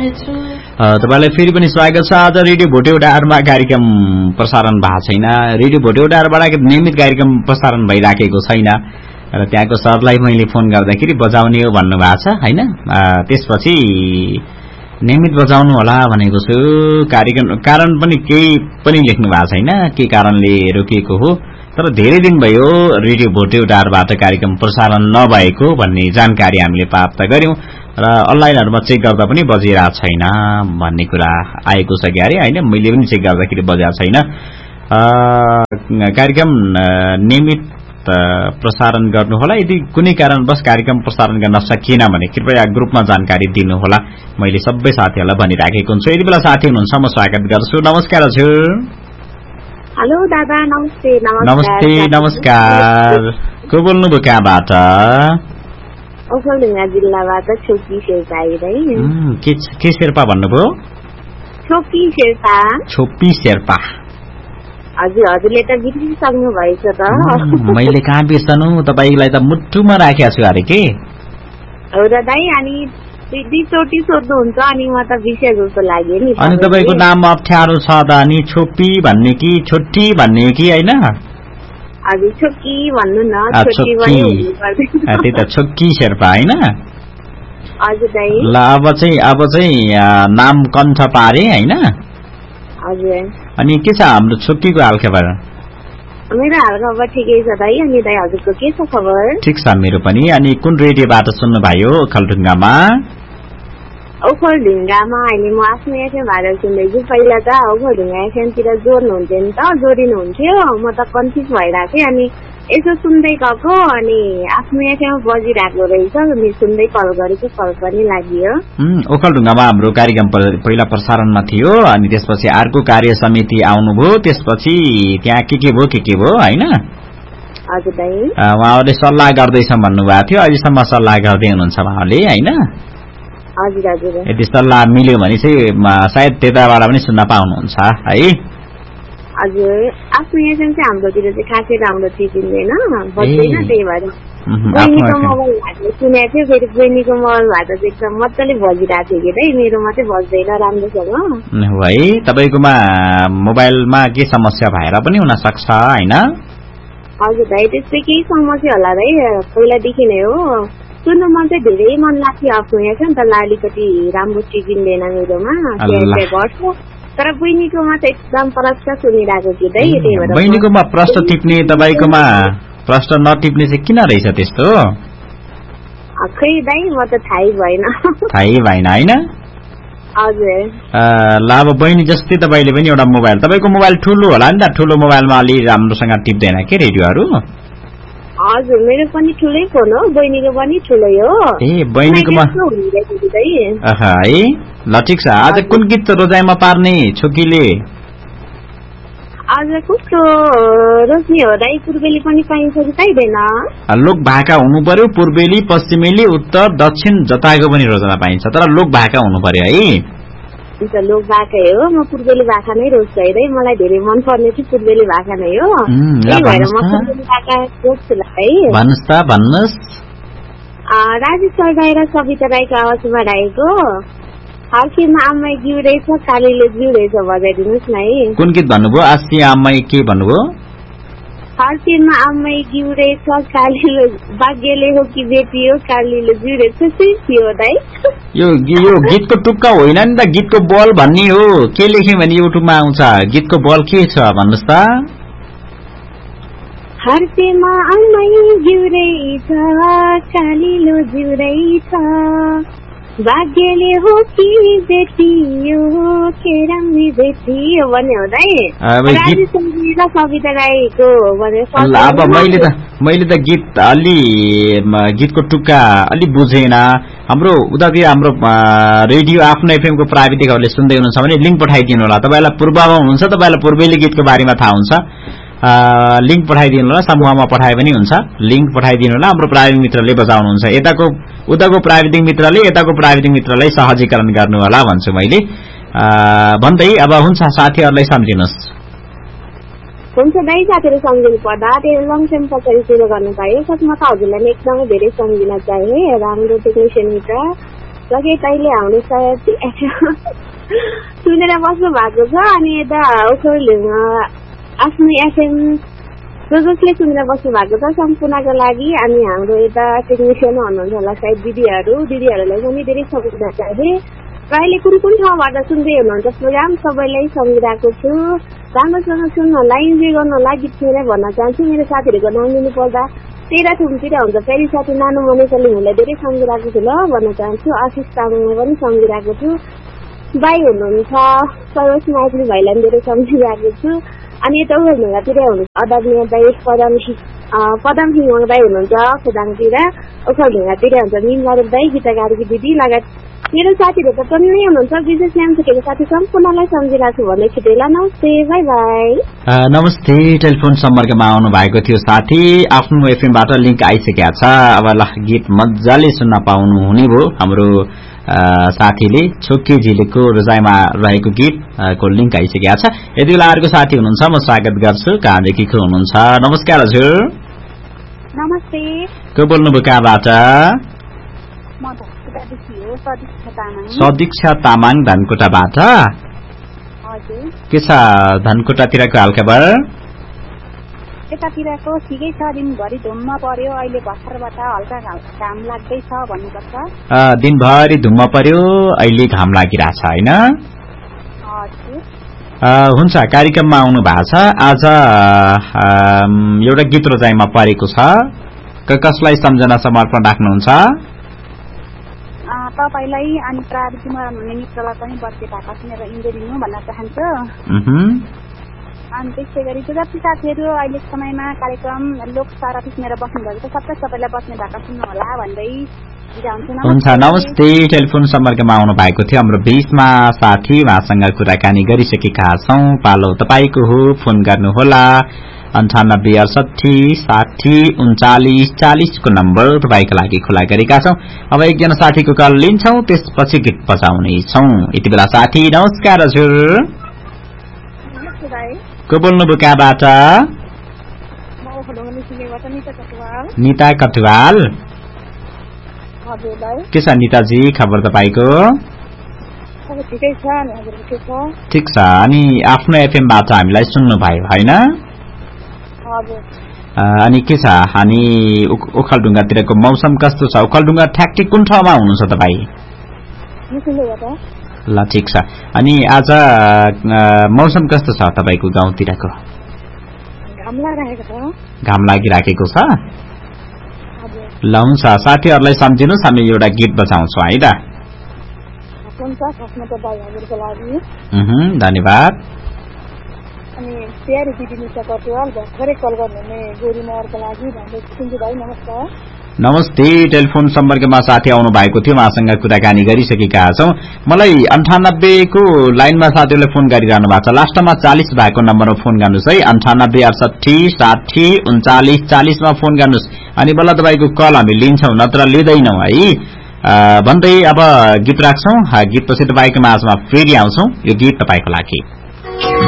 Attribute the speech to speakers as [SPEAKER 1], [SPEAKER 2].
[SPEAKER 1] तपाईलाई फेरि पनि स्वागत छ। आज रेडियो भोटेउडारमा कार्यक्रम प्रसारण भएको छैन। रेडियो भोटेउडारबाट नियमित कार्यक्रम प्रसारण भइराखेको छैन र त्यहाँको सरलाई मैले फोन गर्दाखेरि बजाउने हो भन्नुभएको छ हैन। त्यसपछि नियमित बजाउनु होला भनेको छु। कार्यक्रम कारण पनि केही पनि लेख्नु भएको छैन के कारणले रोकिएको हो, तर धेरै दिन भयो रेडियो भोटेउडारबाट कार्यक्रम प्रसारण नभएको भन्ने जानकारी हामीले प्राप्त गर्यौं र अनलाइनहरुमा चेक गर्दा पनि बजिरहेको छैन भन्ने कुरा आएको छ क्यारे हैन। मैले पनि चेक गर्दाखेरि बजेको छैन। कार्यक्रम नियमित प्रसारण गर्नु होला। यदि कुनै कारणवश कार्यक्रम प्रसारण गर्न सकिएन भने कृपया ग्रुपमा जानकारी दिनु होला। मैले सबै साथीहरुलाई भनिराखेको हुन्छु। यदि बेला साथी हुनुहुन्छ म स्वागत गर्छु। नमस्कार हजुर।
[SPEAKER 2] हेलो दादा, नमस्ते।
[SPEAKER 1] नमस्ते नमस्कार। को बोल्नुभयो कहाँबाट?
[SPEAKER 2] ओखलढुङ्गा जिल्लाबाट छोकी शेर्पा है।
[SPEAKER 1] के शेर्पा भन्नुभयो?
[SPEAKER 2] छोकी शेर्पा।
[SPEAKER 1] छोपी शेर्पा।
[SPEAKER 2] हजुरले त बिर्सिसक्नु भएछ त।
[SPEAKER 1] मैले कहाँ बिर्सनु, तपाईलाई त मुटुमा राखेको छु अरे के
[SPEAKER 2] हो र दाइ। अनि दुईचोटि सोध्नुहुन्छ अनि म त बिर्से जस्तो लाग्यो नि।
[SPEAKER 1] अनि तपाईको नाम अप्ठ्यारो छ त। अनि छोपी भन्ने कि छोटी भन्ने कि हैन?
[SPEAKER 2] हजुर छोकी भन्नु न।
[SPEAKER 1] छोटी पनि त्यही त छोकी शेर्पा हैन?
[SPEAKER 2] हजुर दाइ।
[SPEAKER 1] ल अब चाहिँ नाम कण्ठ पारे हैन?
[SPEAKER 2] हजुर।
[SPEAKER 1] अनि के छ हाम्रो छोकीको हालखबर?
[SPEAKER 2] मेरो हालखबर ठिकै छ दाइ। अनि दाइ हजुरको के छ खबर?
[SPEAKER 1] ठिक छ मेरो पनि। अनि कुन रेडियोबाट सुन्नु भयो ओखलढुङ्गामा?
[SPEAKER 2] ओखलढुङ्गामा अहिले म आफ्नो एफएम भएर सुन्दैछु। पहिला त ओखलढुङ्गा एफएमतिर जोड्नुहुन्थ्यो नि त, जोडिनुहुन्थ्यो। म त कन्फ्युज भइरहेको थिएँ। अनि यसो सुन्दै गएको अनि आफ्नो एफएम बजिरहेको रहेछ। अनि सुन्दै कल गरेको, कल पनि लाग्यो।
[SPEAKER 1] ओखलढुङ्गामा हाम्रो कार्यक्रम पहिला प्रसारणमा थियो। अनि त्यसपछि अर्को कार्य समिति आउनुभयो। त्यसपछि त्यहाँ के भयो हैन?
[SPEAKER 2] हजुर दाइ।
[SPEAKER 1] उहाँहरूले सल्लाह गर्दैछौँ भन्नुभएको थियो। अहिलेसम्म सल्लाह गर्दै हुनुहुन्छ उहाँले हैन?
[SPEAKER 2] हजुर हजुर।
[SPEAKER 1] यदि सल्लाह मिल्यो भने चाहिँ सायद त्यताबाट पनि सुन्न पाउनुहुन्छ है।
[SPEAKER 2] हजुर। आफ्नो एफएम चाहिँ हाम्रोतिर चाहिँ खासै राम्रो चिन्दैन, बज्दैन। त्यही भएर बहिनीको मोबाइलबाट सुनेको थियो। फेरि बहिनीको मोबाइलबाट चाहिँ एकदम मजाले बजिरहेको थियो कि दाइ। मेरो मात्रै बज्दैन राम्रोसँग
[SPEAKER 1] है। तपाईँकोमा मोबाइलमा के समस्या भएर पनि हुन सक्छ हैन?
[SPEAKER 2] हजुर दाइ, त्यस्तै केही समस्या होला दाइ। पहिलादेखि नै हो। सुन्नुमा चाहिँ धेरै मन लाग्थ्यो आफ्नो एफएम, तर अलिकति राम्रो चिन्दैन मेरोमा। गर्छु तर बहिनीकोमा चाहिँ एकदम प्रष्ट सुनिरहेको कि दाइ। त्यही भएर
[SPEAKER 1] बहिनीकोमा प्रष्ट टिप्ने, तपाईकोमा प्रष्ट नटिप्ने चाहिँ किन रहेछ त्यस्तो?
[SPEAKER 2] खै दाइ म त थाहै भएन
[SPEAKER 1] हैन?
[SPEAKER 2] हजुर।
[SPEAKER 1] ल अब बहिनी जस्तै तपाईले पनि एउटा मोबाइल, तपाईको मोबाइल ठुलो होला नि त। ठुलो मोबाइलमा अलि राम्रोसँग टिप्दैन के रेडियोहरु?
[SPEAKER 2] हजुर मेरो पनि ठुलै फोन हो, बहिनीको पनि ठुलै हो।
[SPEAKER 1] बहिनीकोमा है। ल ठिक छ। आज कुन गीत रोजाइमा पार्ने छोकीले?
[SPEAKER 2] आज कस्तो रोज्ने हो दाइ? पूर्वेली पनि पाइन्छ कि पाइँदैन?
[SPEAKER 1] लोक भाका हुनु पर्यो। पूर्वेली, पश्चिमेली, उत्तर, दक्षिण जताको पनि रोज्न पाइन्छ, तर लोक भाका हुनु पर्यो है।
[SPEAKER 2] हुन्छ लोक भाकै हो। म पूर्वेली भाका नै रोज्छु है। मलाई धेरै मन पर्ने चाहिँ पूर्वेली भाका नै हो। त्यही भएर म पूर्वेली भाका रोज्छु है।
[SPEAKER 1] भन्नुस्।
[SPEAKER 2] राजेश सरदाई र सविता राईको आवाजमा राईको हर्केमा आम्मै जिउ रहेछ, कालीले जिउ रहेछ बजाइदिनुहोस् न है। कुन
[SPEAKER 1] गीत भन्नुभयो? आसी आम्मै के भन्नुभयो?
[SPEAKER 2] हर्केमा आम्मै जिउ रहेछ, कालीले भाग्यले हो कि बेटी हो, कालीले जिउ रहेछ। त्यही थियो दाइ।
[SPEAKER 1] यो गीतको टुक्का होइन नि त, गीतको बल भन्ने हो। के लेख्यो भने युट्युबमा आउँछ। गीतको बल के छ भन्नुस् त?
[SPEAKER 2] हर्केमा आम्मै जिउ रहेछ, कालीलो जिउ रहेछ, भाग्यले हो कि बेटी हो, के राम्री बेटी हो भन्ने हो दाइ। सविता राईको
[SPEAKER 1] अब मैले त गीत गीतको टुक्का अलि बुझेन। हाम्रो उतातिर हाम्रो रेडियो आफ्नो एफएम को प्राविधिकहरूले सुन्दै हुनुहुन्छ भने लिंक पठाइदिनु होला। तपाईलाई पूर्वमा हुनुहुन्छ, तपाईलाई पूर्वेली गीतको बारेमा थाहा हुन्छ, लिंक पठाइदिनु होला। समूहमा पठाए पनि हुन्छ, लिंक पठाइदिनु होला। हाम्रो प्राविधिक मित्रले बजाउनुहुन्छ। उताको प्राविधिक मित्रले यताको प्राविधिक मित्रलाई सहजीकरण गर्नु होला भन्छु मैले। भन्दै अब हुन्छ साथीहरुलाई सम्झिनुस्।
[SPEAKER 2] हुन्छ दाइ, साथीहरु सम्झिनु पर्दा त्यो लङ टर्म पछाडि सुरु गर्नु पायो। सचमा त हजुरलाई एकदमै धेरै सम्झिन चाहे। राम्रो टेक्निशियन मित्र सके तैले हामीले सायद सुनेर बस्नु भएको छ। अनि यता आफ्नो एफएम जसले सुनेर बस्नु भएको छ सम्पूर्णको लागि। अनि हाम्रो यता टेक्निसियन हुनुहुन्छ होला सायद दिदीहरूलाई पनि धेरै सम्झिँदा चाहे र अहिले कुन ठाउँबाट सुन्दै हुनुहुन्छ प्रोग्राम सबैलाई सम्झिरहेको छु। राम्रोसँग सुन्नु होला, इन्जोय गर्नु होला। गीत सुनेर भन्न चाहन्छु मेरो साथीहरूको नाम लिनु पर्दा 13 थुमतिर हुन्छ। फेरि साथी नानु मनेसले हामीलाई धेरै सम्झिरहेको छु ल भन्न चाहन्छु। आशिष तामाङलाई पनि सम्झिरहेको छु। भाइ हुनुहुन्छ सरोज नायकले भाइलाई धेरै सम्झिरहेको छु। अनि यता ढुङ्गातिर हुनुहुन्छ अदरणीय दाइ पदम सिंह दाइ हुनुहुन्छ खोदाङतिर। ओखर ढुङ्गातिर हुन्छ मिमगारुप दाइ, गीतकारकी दिदी लगायत मेरो साथीहरू त टन्नै हुनुहुन्छ। विशेष नाम छुटेको साथी सम्पूर्णलाई सम्झिरहेको छु भन्दै छुटेँ ल। नमस्ते, बाई बाई।
[SPEAKER 1] नमस्ते। टेलिफोन सम्पर्कमा आउनु भएको थियो साथी, आफ्नो एफएमबाट लिङ्क आइसकेको छ। अब ल गीत मजाले सुन्न पाउनु हुने भयो। हाम्रो साथीले छोके झिलेको रोजाइमा रहेको गीतको लिङ्क आइसकेको छ। यति बेला अर्को साथी हुनुहुन्छ, म स्वागत गर्छु। कहाँदेखि को हुनुहुन्छ? नमस्कार हजुर।
[SPEAKER 2] नमस्ते।
[SPEAKER 1] को बोल्नुभयो कहाँबाट? सदीक्षा तामाङ धनकोटाबाट। के छ धनकोटातिरको हालखबर?
[SPEAKER 2] यतातिरको ठिकै छ, दिनभरि धुम्म पर्यो। अहिले भर्खरबाट हल्का घाम लाग्दैछ भन्नुपर्छ।
[SPEAKER 1] दिनभरि धुम्म पर्यो, अहिले घाम लागिरहेछ होइन? हुन्छ, कार्यक्रममा आउनु भएको छ। आज एउटा गीत रोजाइमा परेको छ, कसलाई सम्झना समर्पण राख्नुहुन्छ?
[SPEAKER 2] तपाईलाई अनि प्राविधिकमा हुने मित्रलाई पनि बर्थडे भएको सुनेर इन्जोय दिनु भन्न चाहन्छु। अनि त्यसै गरी जति साथीहरू अहिले समयमा कार्यक्रम लोक सारथी सुनेर बस्नुभएको छ सबैलाई बस्ने भएको सुन्नु होला भन्दै
[SPEAKER 1] हुन्छ। नमस्ते। टेलिफोन सम्पर्कमा आउनु भएको थियो हाम्रो बीचमा साथी, उहाँसँग कुराकानी गरिसकेका छौँ। पालो तपाईँको हो, फोन गर्नुहोला 9860603940 को नम्बर तपाईँको लागि खुला गरेका छौँ। अब एकजना साथीको कल लिन्छौँ, त्यसपछि गीत बजाउने छौँ। यति बेला साथी नमस्कार हजुर। को बोल्नुभयो कहाँबाट? निता कटुवाल। के छ निताजी खबर तपाईँको? ठिक छ। अनि आफ्नो एफएमबाट हामीलाई सुन्नुभयो होइन? अनि के छ, अनि ओखलढुङ्गातिरको मौसम कस्तो छ? ओखलढुङ्गा ठ्याक्कै कुन ठाउँमा हुनुहुन्छ तपाईँ? ल ठिक छ। अनि आज मौसम कस्तो छ तपाईँको गाउँतिरको? घाम लागिराखेको छ। ल हुन्छ, साथीहरूलाई सम्झिनुहोस्, हामी एउटा गीत बजाउँछौँ है त। धन्यवाद।
[SPEAKER 2] अनि प्यारी दिदी निशा कटुवाल भर्खरै कल गर्नुहुने गोरी महरको लागि भन्दै सुन्छु भाइ। नमस्कार।
[SPEAKER 1] नमस्ते। टेलिफोन सम्पर्कमा साथी आउनु भएको थियो, उहाँसँग कुराकानी गरिसकेका छौँ। मलाई 98 को लाइनमा साथीहरूले फोन गरिरहनु भएको छ। लास्टमा 40 भएको नम्बरमा फोन गर्नुहोस् है। 9868603940 मा फोन गर्नुहोस्। अनि बल्ल तपाईँको कल हामी लिन्छौँ, नत्र लिँदैनौँ है भन्दै अब गीत राख्छौँ। गीतपछि तपाईँको माझमा फेरि आउँछौँ। यो गीत तपाईँको लागि।